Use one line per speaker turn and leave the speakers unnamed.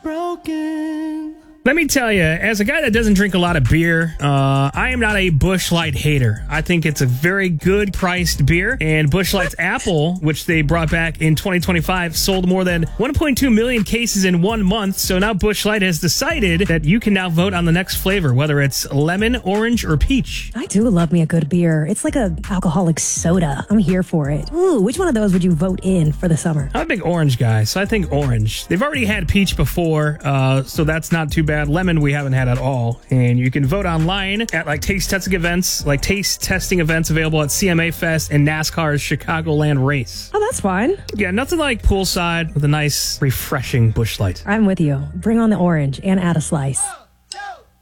broken.
Let me tell you, as a guy that doesn't drink a lot of beer, I am not a Busch Light hater. I think it's a very good priced beer, and Busch Light's Apple, which they brought back in 2025, sold more than 1.2 million cases in 1 month. So now Busch Light has decided that you can now vote on the next flavor, whether it's lemon, orange, or peach.
I do love me a good beer. It's like a alcoholic soda. I'm here for it. Ooh, which one of those would you vote in for the summer?
I'm a big orange guy, so I think orange. They've already had peach before, so that's not too bad. Lemon we haven't had at all, and you can vote online at taste testing events available at CMA Fest and NASCAR's Chicagoland race.
Oh, that's fun.
Yeah, nothing like poolside with a nice, refreshing Busch Light.
I'm with you. Bring on the orange and add a slice.